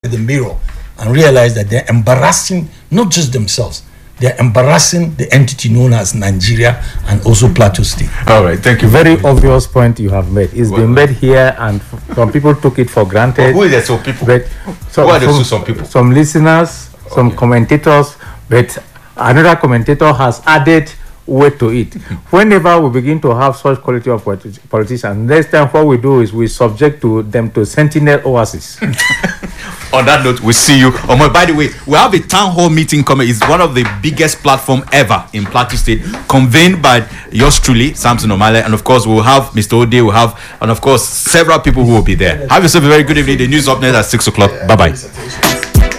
the mirror and realize that they're embarrassing not just themselves, they're embarrassing the entity known as Nigeria and also Plateau State. All right, thank you. Very obvious point you have made. It's been made here, and some people took it for granted. Who are the some people? But Who are the some people? Some listeners, some commentators, but another commentator has added weight to it. Whenever we begin to have such quality of politicians, next time what we do is we subject to them to Sentinel Oasis. On that note, we'll see you. By the way, we have a town hall meeting coming. It's one of the biggest platform ever in Plateau State, convened by yours truly, Samson Omale, and of course we'll have Mr. Ode, we'll have, and of course several people who will be there. Have yourself a very good evening. The news up next at 6 o'clock. Bye bye.